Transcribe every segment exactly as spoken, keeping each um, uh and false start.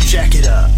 Jack it up.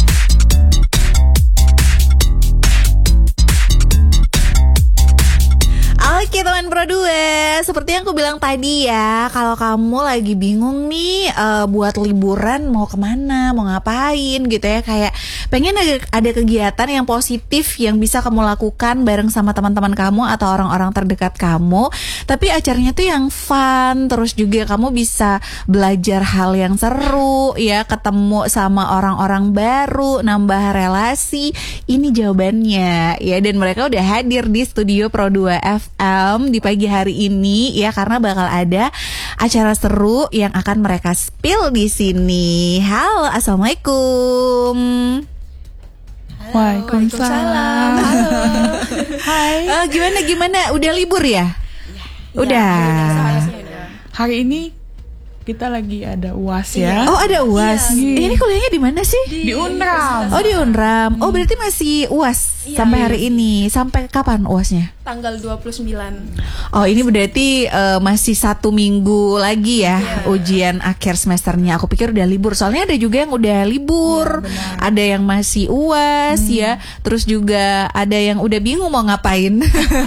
Oke teman Pro dua, seperti yang aku bilang tadi ya, kalau kamu lagi bingung nih uh, buat liburan mau kemana, mau ngapain gitu ya, kayak pengen ada, ada kegiatan yang positif yang bisa kamu lakukan bareng sama teman-teman kamu atau orang-orang terdekat kamu, tapi acaranya tuh yang fun, terus juga kamu bisa belajar hal yang seru ya, ketemu sama orang-orang baru, nambah relasi. Ini jawabannya ya, dan mereka udah hadir di studio Pro dua F M di pagi hari ini ya, karena bakal ada acara seru yang akan mereka spill di sini. Halo, assalamualaikum. Halo, Waalaikumsalam. Halo. Hai. Uh, gimana gimana? Udah libur ya? Ya udah. Ya, hari ini kita lagi ada U A S ya. Oh, ada U A S. Iya. Eh, ini kuliahnya di mana sih? Di, di Unram. Oh, di Unram. Oh, berarti masih U A S iya, sampai iya. hari ini. Sampai kapan U A S-nya? Tanggal dua puluh sembilan. Oh, ini berarti uh, masih satu minggu lagi ya, yeah. ujian akhir semesternya. Aku pikir udah libur, soalnya ada juga yang udah libur, yeah, ada yang masih U A S hmm. ya, terus juga ada yang udah bingung mau ngapain.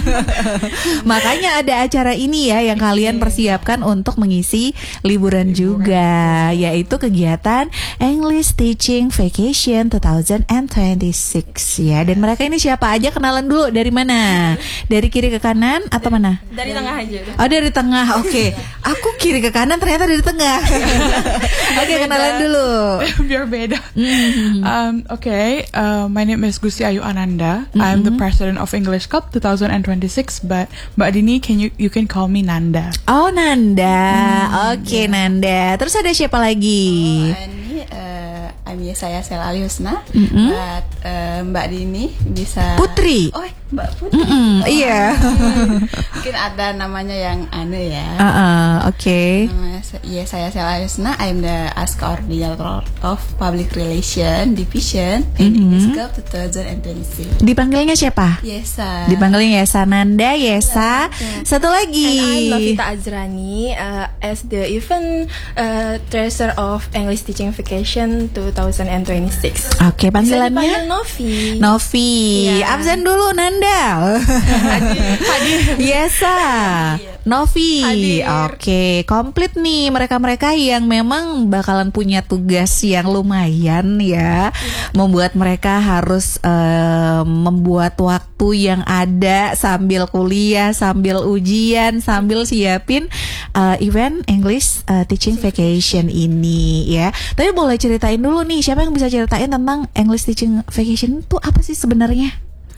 Makanya ada acara ini ya yang kalian persiapkan untuk mengisi liburan, liburan juga, yaitu kegiatan English Teaching Vacation dua ribu dua puluh enam ya. Dan mereka ini siapa aja, kenalan dulu, dari mana? Dari kiri ke kanan atau mana? Dari tengah aja. Oh, dari tengah. Oke. Okay. Aku kiri ke kanan, ternyata dari tengah. Oke, okay, kenalan dulu. Biar beda. Mm-hmm. Um, Oke, okay. uh, my name is Gusti Ayu Ananda. Mm-hmm. I'm the president of English Club dua ribu dua puluh enam. But Mbak Dini, can you you can call me Nanda. Oh, Nanda. Mm-hmm. Oke, okay, yeah. Nanda. Terus ada siapa lagi? Oh, ini uh, I'm saya Sela Aliusna. Mm-hmm. But uh, Mbak Dini bisa Putri. Oh, Mbak Putri. Mm-hmm. Oh, iya. Mungkin ada namanya yang aneh ya. Uh-uh, Oke. Okay. Iya, saya Sela Aliusna. I'm the A S C Coordinator of Public Relation Division in mm-hmm. English Club dua ribu dua puluh enam. Dipanggilnya siapa? Yesa. Dipanggilnya Yesa. Nanda, Yesa. Yeah. Satu lagi. And I'm Novita Azrani uh, as the event uh, treasurer of English Teaching Vacation dua ribu dua puluh enam. Oke, panggilannya? Bisa dipanggil Novi. Novi. Yeah. Absen dulu Nanda. Hadir. Hadir. Yesa. Novi. Hadir. Oke, komplit nih mereka-mereka yang memang bakalan punya tugas yang lumayan ya. Yeah. Membuat mereka harus uh, membuat waktu yang ada sambil kuliah, sambil ujian, sambil siapin uh, event English uh, Teaching Vacation ini ya. Tapi boleh ceritain dulu nih, siapa yang bisa ceritain tentang English Teaching Vacation itu apa sih sebenarnya?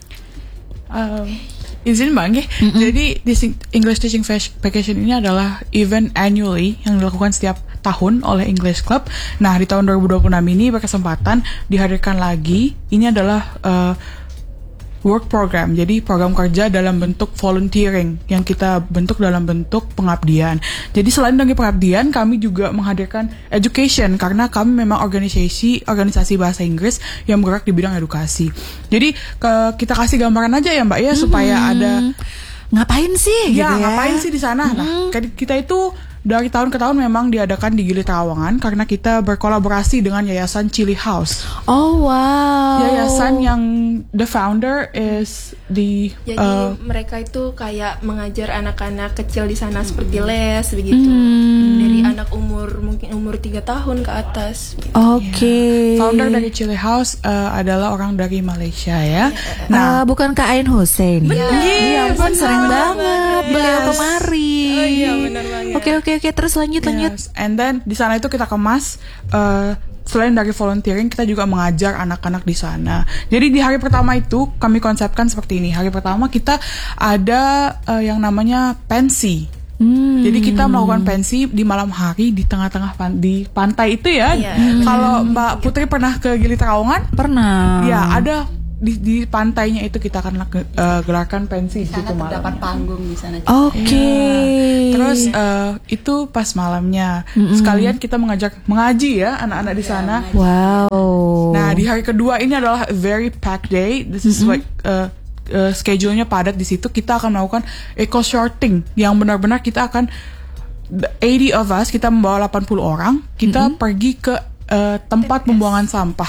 Um, izin Mbak Nge. Mm-hmm. Jadi English Teaching Vacation ini adalah event annually yang dilakukan setiap tahun oleh English Club. Nah, di tahun dua ribu dua puluh enam ini berkesempatan dihadirkan lagi. Ini adalah uh, work program, jadi program kerja dalam bentuk volunteering yang kita bentuk dalam bentuk pengabdian. Jadi selain dari pengabdian, kami juga menghadirkan education karena kami memang organisasi organisasi bahasa Inggris yang bergerak di bidang edukasi. Jadi ke, kita kasih gambaran aja ya Mbak ya, hmm. supaya ada ngapain sih? Ya, gitu ya? ngapain sih di sana? Hmm. Nah, kita itu dari tahun ke tahun memang diadakan di Gili Trawangan karena kita berkolaborasi dengan Yayasan Chili House. Oh wow. Yayasan yang the founder is the Jadi uh, mereka itu kayak mengajar anak-anak kecil di sana seperti les begitu. Hmm. Dari anak umur mungkin umur tiga tahun ke atas. Oke. Okay. Yeah. Founder dari Chili House uh, adalah orang dari Malaysia ya. Yeah. Nah, uh, bukan Kak Ain Hussein. Benar. Iya, Benar. sering banget Yes. beliau kemari. Oh iya, benar banget. Oke, oke, oke. Terus lanjut, Yes. lanjut. And then di sana itu kita kemas uh, selain dari volunteering, kita juga mengajar anak-anak di sana. Jadi di hari pertama itu kami konsepkan seperti ini. Hari pertama kita ada uh, yang namanya pensi. Hmm. Jadi kita melakukan pensi di malam hari di tengah-tengah pan- di pantai itu ya. Iya. Hmm. Kalau Mbak Putri pernah ke Gili Trawangan? Pernah. Ya, ada di, di pantainya itu kita akan uh, gelarkan pensi di sana situ malam. terdapat panggung di sana. Oke. Okay. Ya. Terus uh, itu pas malamnya mm-hmm. sekalian kita mengajak mengaji ya anak-anak di sana. Ya, wow. Nah, di hari kedua ini adalah a very packed day. This is mm-hmm. like uh, uh, schedule-nya padat di situ. Kita akan melakukan eco shorting yang benar-benar kita akan eighty of us, kita membawa delapan puluh orang, kita mm-hmm. pergi ke uh, tempat pembuangan sampah.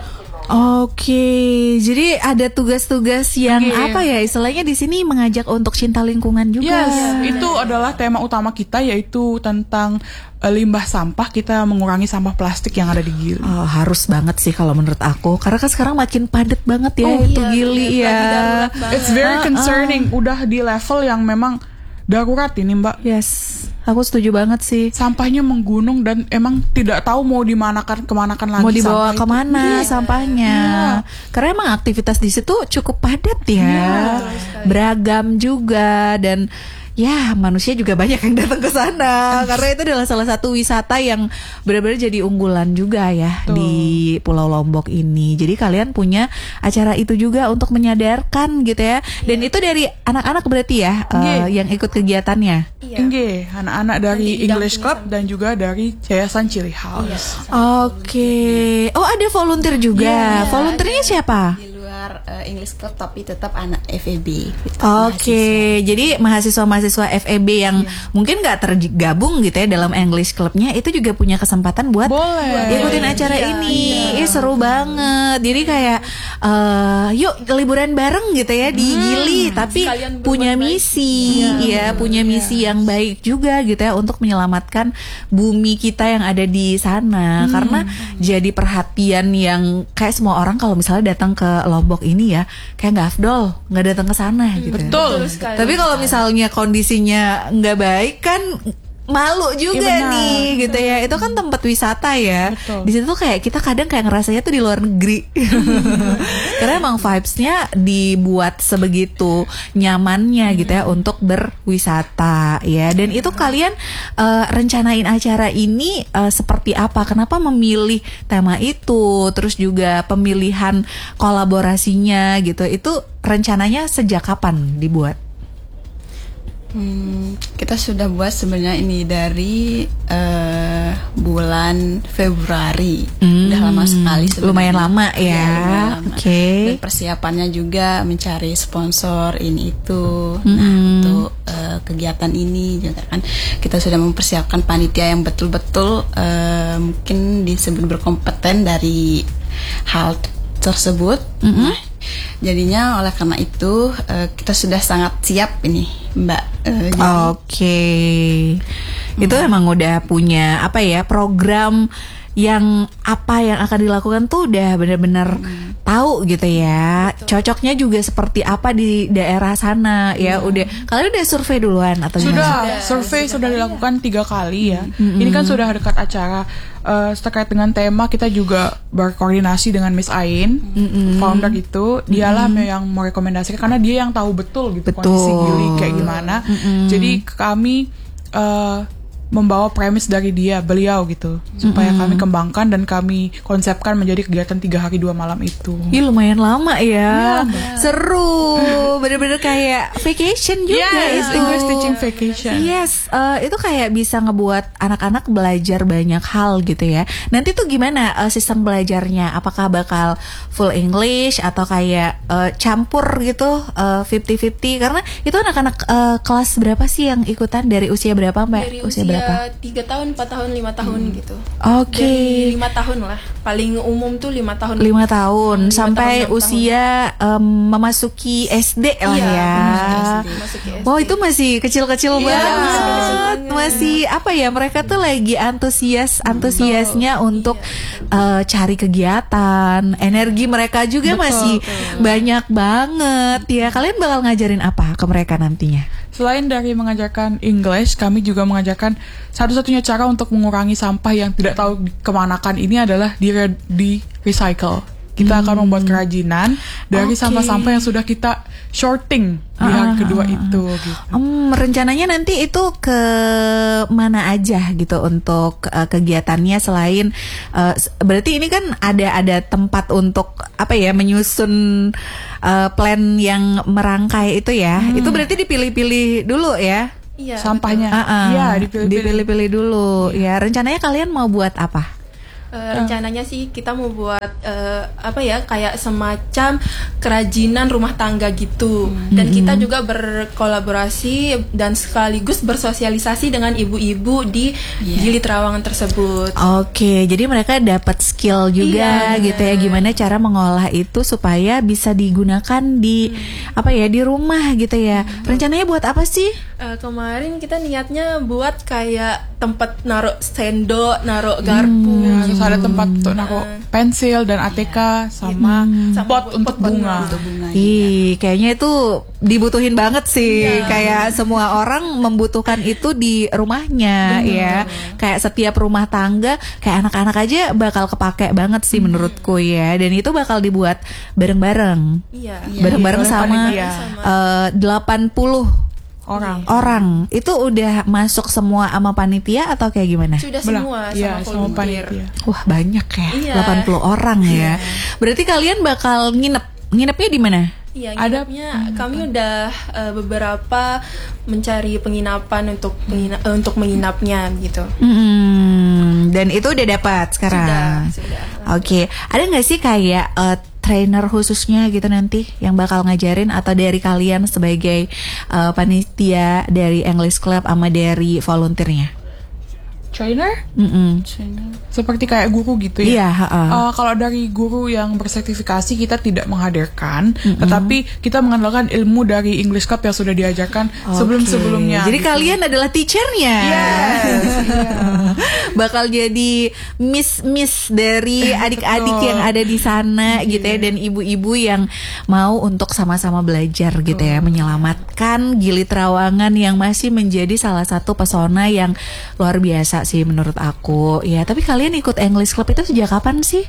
Oke, jadi ada tugas-tugas yang Okay. apa ya istilahnya di sini mengajak untuk cinta lingkungan juga. Yes, itu adalah tema utama kita, yaitu tentang uh, limbah sampah. Kita mengurangi sampah plastik yang ada di Gili. Oh, harus banget sih kalau menurut aku, karena kan sekarang makin padat banget ya Oh, itu iya, Gili bener. ya. Lagi darurat banget. It's very concerning. Udah di level yang memang darurat ini, Mbak. Yes, aku setuju banget sih. Sampahnya menggunung dan emang tidak tahu mau dimanakan kemanakan lagi. Mau dibawa sampah itu. kemana Iya. sampahnya? Karena emang aktivitas di situ cukup padat ya, Iya. beragam juga dan ya manusia juga banyak yang datang ke sana karena itu adalah salah satu wisata yang benar-benar jadi unggulan juga ya Tuh. di Pulau Lombok ini. Jadi kalian punya acara itu juga untuk menyadarkan gitu ya. Dan itu dari anak-anak berarti ya eh, Iya. yang ikut kegiatannya. Iya. Nggih, anak-anak dari Nanti English didampingi Club sama- dan juga dari Yayasan Chili House. Oke. Oh, ada volunteer juga. Iya, Volunteernya ada. siapa? Di luar uh, English Club tapi tetap anak F E B. gitu, Oke, jadi mahasiswa-mahasiswa F E B yang mungkin nggak tergabung gitu ya dalam English Clubnya itu juga punya kesempatan buat Boleh. ikutin acara Iya, ini. iya. Ih, seru banget. Jadi kayak eh, yuk liburan bareng gitu ya di Gili, tapi Sekalian berbuat punya baik. misi, ya punya misi yang baik juga gitu ya untuk menyelamatkan bumi kita yang ada di sana. Karena jadi perhatian yang kayak semua orang kalau misalnya datang ke Lombok ini ya kayak nggak afdol nggak datang ke sana gitu. Betul. Betul sekali. Tapi kalau misalnya kondisinya nggak baik kan malu juga Iya, benar. nih gitu ya. Itu kan tempat wisata ya. Betul. Di situ tuh kayak kita kadang kayak ngerasanya tuh di luar negeri. Karena emang vibes-nya dibuat sebegitu nyamannya gitu ya untuk berwisata ya. Dan itu kalian eh, rencanain acara ini eh, seperti apa? Kenapa memilih tema itu? Terus juga pemilihan kolaborasinya gitu. Itu rencananya sejak kapan dibuat? Hmm, kita sudah buat sebenarnya ini dari eh, bulan Februari. Udah lama sekali sebenarnya. Lumayan lama ya. Iya, lumayan lama. Oke. Dan persiapannya juga mencari sponsor ini itu. Nah, untuk eh, kegiatan ini juga kan kita sudah mempersiapkan panitia yang betul-betul eh, mungkin disebut berkompeten dari hal tersebut. Nah, jadinya oleh karena itu eh, kita sudah sangat siap ini, Mbak. Eh, jadi- Oke. Itu emang udah punya apa ya program yang apa yang akan dilakukan tuh udah benar-benar tahu gitu ya. Cocoknya juga seperti apa di daerah sana ya. Udah kalian udah survei duluan atau gimana? Sudah, survei sudah dilakukan tiga kali ya. Ini kan sudah dekat acara. Eh, terkait dengan tema kita juga berkoordinasi dengan Miss Ain, founder itu. Dialah yang merekomendasikan karena dia yang tahu betul gitu Betul. kondisi Gili kayak gimana. Jadi kami eh, membawa premis dari dia, beliau gitu, supaya kami kembangkan dan kami konsepkan menjadi kegiatan tiga hari dua malam itu. Ih, lumayan lama ya. Seru. Bener-bener kayak vacation juga Yes, itu. English teaching vacation. Yes, eh, itu kayak bisa ngebuat anak-anak belajar banyak hal gitu ya. Nanti tuh gimana eh, sistem belajarnya? Apakah bakal full English atau kayak eh, campur gitu, eh, fifty fifty? Karena itu anak-anak eh, kelas berapa sih yang ikutan, dari usia berapa Mbak? Dari usia, usia berapa? tiga tahun, empat tahun, lima tahun gitu. Oke. Dari lima tahun lah. Paling umum tuh lima tahun. Lima tahun Lima sampai tahun, enam usia em, memasuki S D lah Iya, ya. Memasuki S D. Wow, itu masih kecil-kecil Iya, banget. masih kecil banget. Masih apa ya? Mereka tuh lagi antusias, antusiasnya untuk eh, cari kegiatan. Energi mereka juga masih banyak banget ya. Kalian bakal ngajarin apa ke mereka nantinya? Selain dari mengajarkan English, kami juga mengajarkan satu-satunya cara untuk mengurangi sampah yang tidak tahu kemanakan ini adalah di, re- di recycle. Kita akan membuat kerajinan dari Oke. sampah-sampah yang sudah kita sorting di hari kedua itu. Gitu. Em, rencananya nanti itu ke mana aja gitu untuk eh, kegiatannya selain eh, s- berarti ini kan ada ada tempat untuk apa ya menyusun eh, plan yang merangkai itu ya. Itu berarti dipilih-pilih dulu ya. Iya. Sampahnya, Ah, ah. ya dipilih-pilih. Dipilih-pilih dulu ya. Rencananya kalian mau buat apa? Uh, rencananya sih kita mau buat uh, apa ya kayak semacam kerajinan rumah tangga gitu, hmm. dan kita juga berkolaborasi dan sekaligus bersosialisasi dengan ibu-ibu di yeah. Gili Trawangan tersebut. Oke, jadi mereka dapat skill juga yeah. gitu ya, gimana cara mengolah itu supaya bisa digunakan di hmm. apa ya di rumah gitu ya. Hmm. Rencananya buat apa sih? Uh, kemarin kita niatnya buat kayak tempat naruh sendok, naruh garpu. Hmm. Gitu. Ada tempat untuk naruh pensil dan A T K sama hmm. pot sama untuk pot bunga. bunga. Ih, kayaknya itu dibutuhin banget sih. Iya. Kayak semua orang membutuhkan itu di rumahnya. Bener. Ya. Kayak setiap rumah tangga, kayak anak-anak aja bakal kepake banget sih hmm. menurutku ya. Dan itu bakal dibuat bareng-bareng. Iya. Bareng-bareng iya, sama iya. uh, delapan puluh orang. Orang itu udah masuk semua sama panitia atau kayak gimana? Sudah Belah. semua sama, ya, sama volunteer. panitia. Wah, banyak ya. Iya. delapan puluh orang ya. Berarti kalian bakal nginep. Nginepnya di mana? Iya, Ada nginepnya kami udah uh, beberapa mencari penginapan untuk pengina, uh, untuk menginapnya gitu. Hmm, dan itu udah dapat sekarang. Sudah, sudah. Oke, ada nggak sih kayak uh, trainer khususnya gitu nanti yang bakal ngajarin atau dari kalian sebagai uh, panitia dari English Club sama dari volunteernya? Trainer? Mm-mm. Seperti kayak guru gitu ya. Iya, uh-uh. uh, kalau dari guru yang bersertifikasi kita tidak menghadirkan, Mm-mm. tetapi kita mengandalkan ilmu dari English Club yang sudah diajarkan Okay. sebelum-sebelumnya. Jadi gitu. kalian adalah teachernya. Yes. Bakal jadi miss-miss dari adik-adik Betul. yang ada di sana Yeah. gitu ya, dan ibu-ibu yang mau untuk sama-sama belajar gitu ya, menyelamatkan Gili Trawangan yang masih menjadi salah satu pesona yang luar biasa sih menurut aku. Ya, tapi kalian ikut English Club itu sejak kapan sih?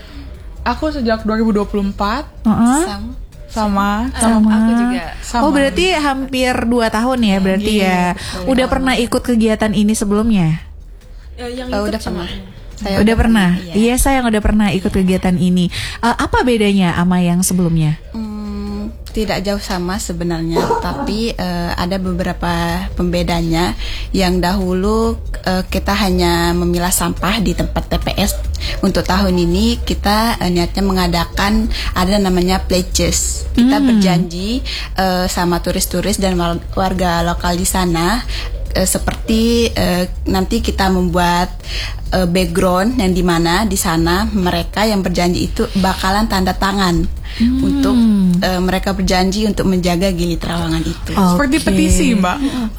Aku sejak dua ribu dua puluh empat Uh-uh. Sam- sama Sama. Aku juga. sama. Oh, berarti hampir dua tahun ya berarti Iya, ya. Udah pernah ikut kegiatan ini sebelumnya? Uh, yang Oh, ikut udah cuma- pernah. Saya udah pernah? Iya. Iya, saya yang udah pernah ikut kegiatan ini. Uh, apa bedanya sama yang sebelumnya? Hmm, tidak jauh sama sebenarnya, tapi uh, ada beberapa pembedanya. Yang dahulu uh, kita hanya memilah sampah di tempat T P S. Untuk tahun ini kita uh, niatnya mengadakan ada namanya pledges. Kita Hmm. berjanji uh, sama turis-turis dan wal- warga lokal di sana. Uh, seperti uh, nanti kita membuat uh, background yang dimana di sana mereka yang berjanji itu bakalan tanda tangan hmm. untuk uh, mereka berjanji untuk menjaga Gili Trawangan itu. Oh. Seperti Oke. petisi, Mbak.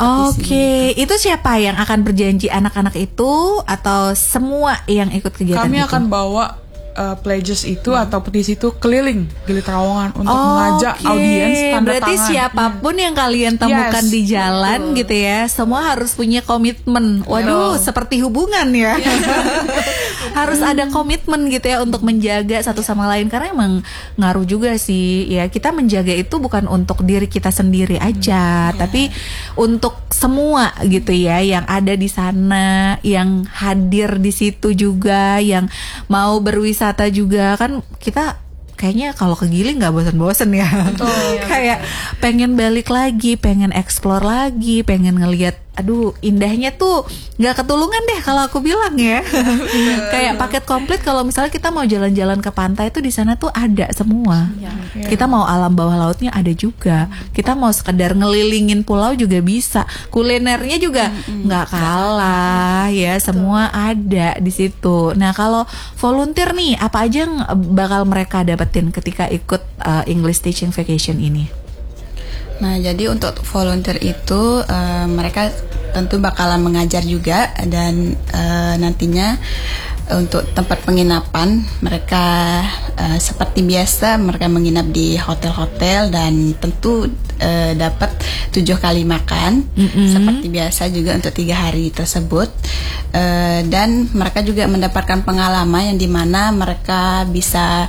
Oke, itu siapa yang akan berjanji, anak-anak itu atau semua yang ikut kegiatan Kami itu? akan bawa uh, pledges itu atau petisi itu keliling Gili Trawangan untuk mengajak Oke, audiens tanda berarti tangan. siapapun yang kalian temukan Yes, di jalan gitu ya, semua harus punya komitmen. Waduh, seperti hubungan ya. Harus ada komitmen gitu ya untuk menjaga satu sama lain, karena emang ngaruh juga sih ya. Kita menjaga itu bukan untuk diri kita sendiri aja, tapi untuk semua gitu ya yang ada di sana, yang hadir di situ juga, yang mau berwisata juga. Kan kita kayaknya kalau ke Gili nggak bosan-bosan ya. Kayak pengen balik lagi, pengen explore lagi, pengen ngelihat, aduh indahnya tuh nggak ketulungan deh kalau aku bilang ya. Kayak paket komplit kalau misalnya kita mau jalan-jalan ke pantai tuh di sana tuh ada semua. Kita mau alam bawah lautnya ada juga. Kita mau sekedar ngelilingin pulau juga bisa. Kulinernya juga nggak kalah ya, semua ada di situ. Nah, kalau volunteer nih, apa aja yang bakal mereka dapetin ketika ikut uh, English Teaching Vacation ini? Nah, jadi untuk volunteer itu uh, mereka tentu bakalan mengajar juga, dan uh, nantinya untuk tempat penginapan mereka uh, seperti biasa mereka menginap di hotel-hotel dan tentu uh, dapat tujuh kali makan mm-hmm. seperti biasa juga untuk tiga hari tersebut, uh, dan mereka juga mendapatkan pengalaman yang dimana mereka bisa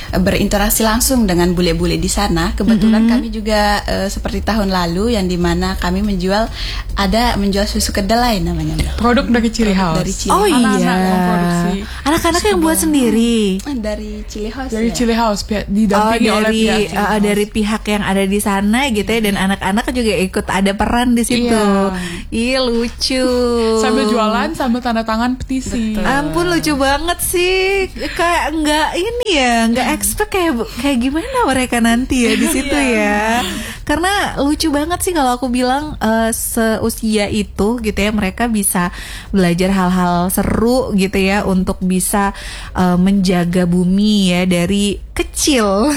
uh, berinteraksi langsung dengan bule-bule di sana. Kebetulan kami juga uh, seperti tahun lalu yang dimana kami menjual ada menjual susu kedelai namanya, Mbak. Produk dari Chili House. Dari Chili Oh House. iya. Anak-anak yang produksi Anak-anak yang buat sendiri. Dari Chili House. Dari ya. Chili House pihak Oh didampingi oleh dari pihak Chili uh, House. dari pihak yang ada di sana gitu ya, dan anak-anak juga ikut ada peran di situ. Iya. Ih lucu. Sambil jualan sambil tanda tangan petisi. Ampun lucu banget sih. Kayak nggak ini ya, nggak expect kayak kayak gimana mereka nanti ya di situ ya. Karena lucu banget sih kalau aku bilang uh, seusia itu gitu ya, mereka bisa belajar hal-hal seru gitu ya untuk bisa uh, menjaga bumi ya dari kecil.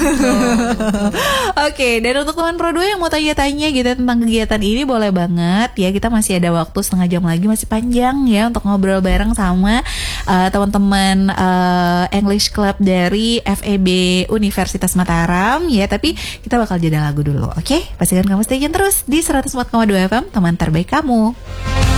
Oke, dan untuk teman Pro dua yang mau tanya-tanya gitu tentang kegiatan ini boleh banget ya. Kita masih ada waktu setengah jam lagi, masih panjang ya untuk ngobrol bareng sama uh, teman-teman uh, English Club dari F E B Universitas Mataram ya. Tapi kita bakal jeda lagu dulu, oke? Pastikan kamu stay tune terus di seratus empat koma dua F M, teman terbaik kamu.